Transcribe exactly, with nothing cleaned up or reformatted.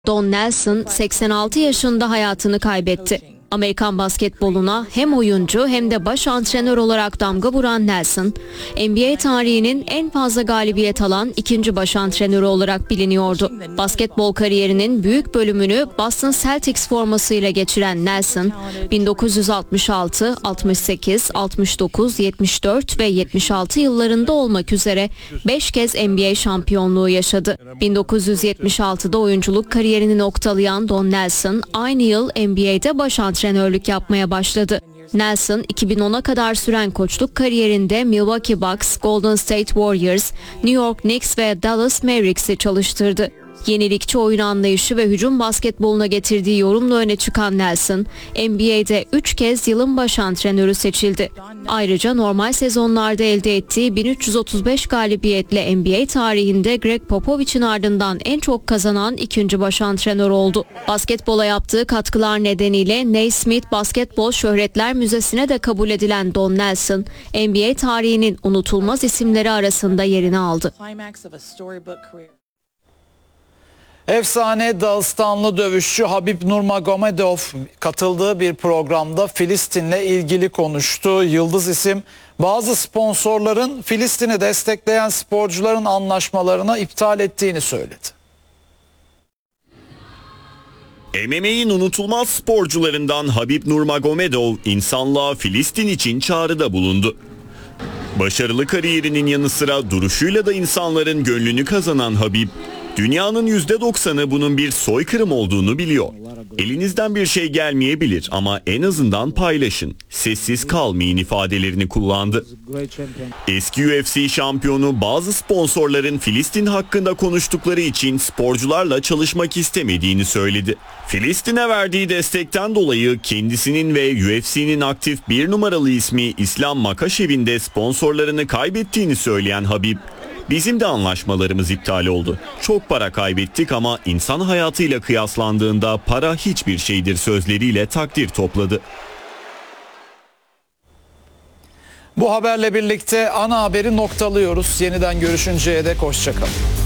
Don Nelson seksen altı yaşında hayatını kaybetti. Amerikan basketboluna hem oyuncu hem de baş antrenör olarak damga vuran Nelson, N B A tarihinin en fazla galibiyet alan ikinci baş antrenörü olarak biliniyordu. Basketbol kariyerinin büyük bölümünü Boston Celtics formasıyla geçiren Nelson, bin dokuz yüz altmış altı, altmış sekiz, altmış dokuz, yetmiş dört ve yetmiş altı yıllarında olmak üzere beş kez N B A şampiyonluğu yaşadı. bin dokuz yüz yetmiş altıda oyunculuk kariyerini noktalayan Don Nelson, aynı yıl N B A'de baş antrenörlük antrenörlük yapmaya başladı. Nelson, iki bin ona kadar süren koçluk kariyerinde Milwaukee Bucks, Golden State Warriors, New York Knicks ve Dallas Mavericks'i çalıştırdı. Yenilikçi oyun anlayışı ve hücum basketboluna getirdiği yorumla öne çıkan Nelson, N B A'de üç kez yılın baş antrenörü seçildi. Ayrıca normal sezonlarda elde ettiği bin üç yüz otuz beş galibiyetle N B A tarihinde Greg Popovich'in ardından en çok kazanan ikinci baş antrenör oldu. Basketbola yaptığı katkılar nedeniyle Naismith Basketbol Şöhretler Müzesi'ne de kabul edilen Don Nelson, N B A tarihinin unutulmaz isimleri arasında yerini aldı. Efsane Dağıstanlı dövüşçü Habib Nurmagomedov katıldığı bir programda Filistin'le ilgili konuştu. Yıldız isim bazı sponsorların Filistin'i destekleyen sporcuların anlaşmalarını iptal ettiğini söyledi. M M A'in unutulmaz sporcularından Habib Nurmagomedov insanlığa Filistin için çağrıda bulundu. Başarılı kariyerinin yanı sıra duruşuyla da insanların gönlünü kazanan Habib, dünyanın yüzde doksanı bunun bir soykırım olduğunu biliyor. Elinizden bir şey gelmeyebilir ama en azından paylaşın, sessiz kalmayın ifadelerini kullandı. Eski U F C şampiyonu bazı sponsorların Filistin hakkında konuştukları için sporcularla çalışmak istemediğini söyledi. Filistin'e verdiği destekten dolayı kendisinin ve U F C'nin aktif bir numaralı ismi İslam Makashev'in de sponsorlarını kaybettiğini söyleyen Habib, "Bizim de anlaşmalarımız iptal oldu. Çok para kaybettik ama insan hayatıyla kıyaslandığında para hiçbir şeydir" sözleriyle takdir topladı. Bu haberle birlikte ana haberi noktalıyoruz. Yeniden görüşünceye dek hoşça kalın.